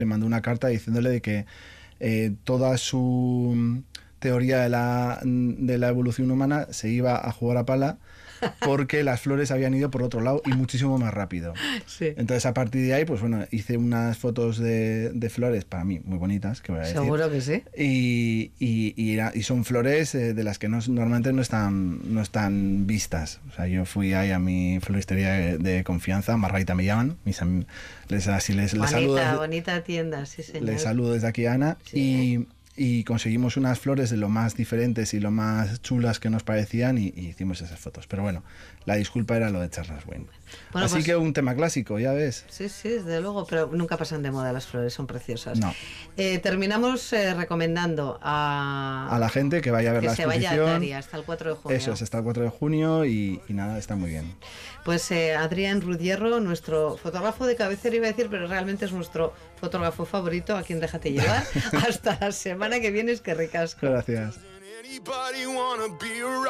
Le mandó una carta diciéndole de que toda su teoría de la evolución humana se iba a jugar a pala porque las flores habían ido por otro lado y muchísimo más rápido. Sí. Entonces, a partir de ahí, pues bueno, hice unas fotos de flores, para mí, muy bonitas, que voy a decir. Seguro que sí. Y son flores de las que normalmente no están vistas. O sea, yo fui ahí a mi floristería de confianza, Margarita me llaman, les saludo. Bonita tienda, sí señor. Les saludo desde aquí a Ana, sí. Y conseguimos unas flores de lo más diferentes y lo más chulas que nos parecían y hicimos esas fotos. Pero bueno, la disculpa era lo de Charles Darwin. Bueno, así pues, que un tema clásico, ya ves. Sí, desde luego, pero nunca pasan de moda las flores, son preciosas. No. Terminamos recomendando a la gente que vaya a ver la exposición. Que se vaya a Tari hasta el 4 de junio. Eso es, hasta el 4 de junio y nada, está muy bien. Pues Adrián Rudierro, nuestro fotógrafo de cabecera, iba a decir, pero realmente es nuestro fotógrafo favorito, a quien déjate llevar. Hasta la semana que viene, es que ricasco. Gracias.